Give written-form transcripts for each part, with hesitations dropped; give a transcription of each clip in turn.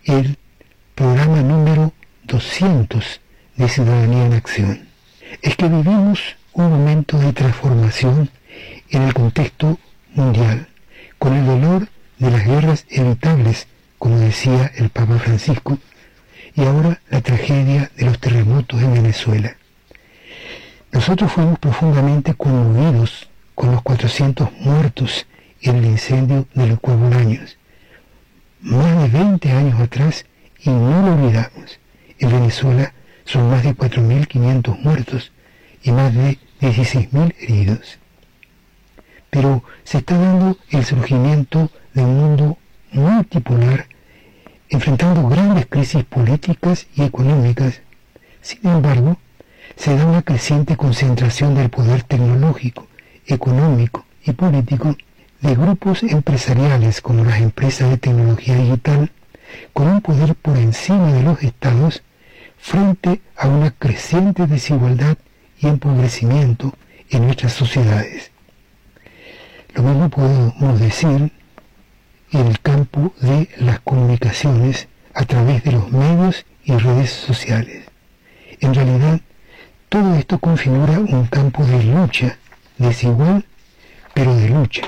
el programa número 200 de Ciudadanía en Acción. Es que vivimos un momento de transformación en el contexto mundial, con el dolor de las guerras evitables, como decía el Papa Francisco, y ahora la tragedia de los terremotos en Venezuela. Nosotros fuimos profundamente conmovidos con los 400 muertos en el incendio de los Bolaños, más de 20 años atrás, y no lo olvidamos. En Venezuela son más de 4.500 muertos y más de 16.000 heridos. Pero se está dando el surgimiento de un mundo multipolar, enfrentando grandes crisis políticas y económicas. Sin embargo, se da una creciente concentración del poder tecnológico, económico y político de grupos empresariales como las empresas de tecnología digital, con un poder por encima de los estados frente a una creciente desigualdad y empobrecimiento en nuestras sociedades. Lo mismo podemos decir en el campo de las comunicaciones a través de los medios y redes sociales. En realidad, todo esto configura un campo de lucha, desigual, pero de lucha.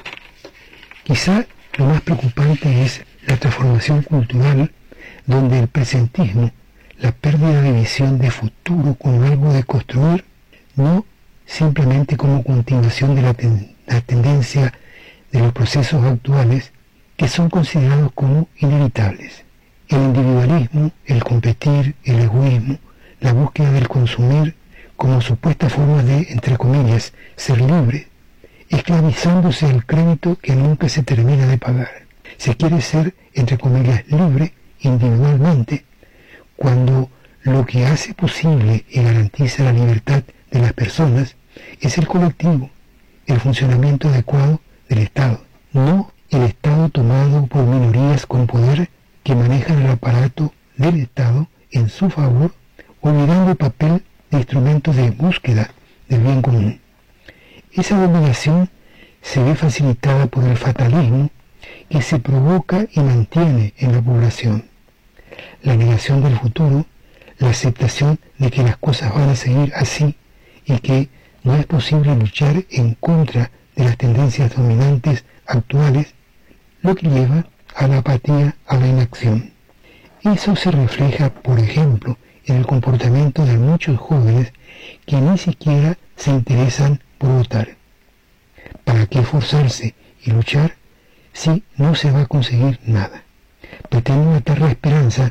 Quizá lo más preocupante es la transformación cultural, donde el presentismo, la pérdida de visión de futuro como algo de construir, no simplemente como continuación de la tendencia de los procesos actuales que son considerados como inevitables. El individualismo, el competir, el egoísmo, la búsqueda del consumir como supuesta forma de, entre comillas, ser libre, esclavizándose al crédito que nunca se termina de pagar. Se quiere ser, entre comillas, libre individualmente, cuando lo que hace posible y garantiza la libertad de las personas es el colectivo, el funcionamiento adecuado del Estado, no el Estado tomado por minorías con poder que manejan el aparato del Estado en su favor, olvidando el papel de instrumentos de búsqueda del bien común. Esa dominación se ve facilitada por el fatalismo que se provoca y mantiene en la población. La negación del futuro, la aceptación de que las cosas van a seguir así y que no es posible luchar en contra de las tendencias dominantes actuales, lo que lleva a la apatía, a la inacción. Eso se refleja, por ejemplo, en el comportamiento de muchos jóvenes que ni siquiera se interesan por votar. ¿Para qué esforzarse y luchar si no se va a conseguir nada? Pretenden matar la esperanza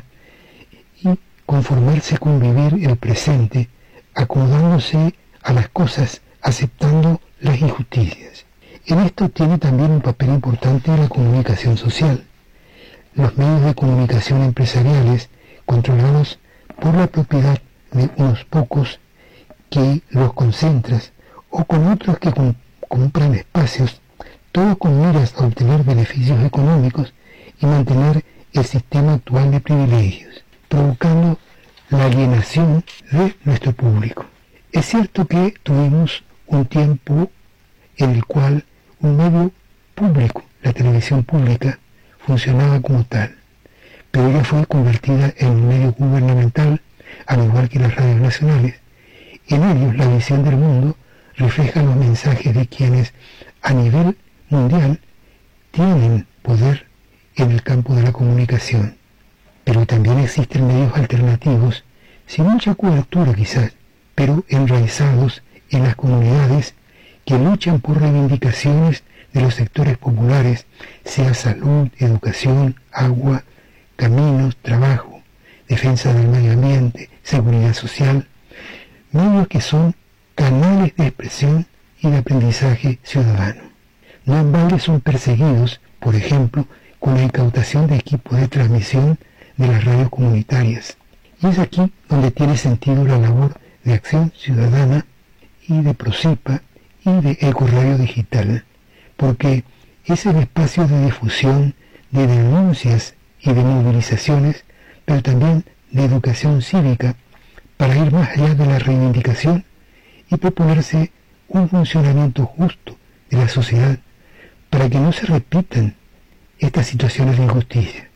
y conformarse con vivir el presente, acomodándose a las cosas, aceptando las injusticias. En esto tiene también un papel importante la comunicación social. Los medios de comunicación empresariales, controlados por la propiedad de unos pocos que los concentran, o con otros que compran espacios, todo con miras a obtener beneficios económicos y mantener el sistema actual de privilegios, provocando la alienación de nuestro público. Es cierto que tuvimos un tiempo en el cual un medio público, la televisión pública, funcionaba como tal, pero ella fue convertida en un medio gubernamental, al igual que las radios nacionales. En ellos la visión del mundo refleja los mensajes de quienes a nivel mundial tienen poder en el campo de la comunicación. Pero también existen medios alternativos, sin mucha cobertura quizás, pero enraizados en las comunidades que luchan por reivindicaciones de los sectores populares, sea salud, educación, agua, caminos, trabajo, defensa del medio ambiente, seguridad social, medios que son canales de expresión y de aprendizaje ciudadano. No en balde son perseguidos, por ejemplo, con la incautación de equipos de transmisión de las radios comunitarias. Y es aquí donde tiene sentido la labor de Acción Ciudadana y de Procipa y de Ecoradio Digital, porque es el espacio de difusión, de denuncias y de movilizaciones, pero también de educación cívica, para ir más allá de la reivindicación y proponerse un funcionamiento justo de la sociedad para que no se repitan estas situaciones de injusticia.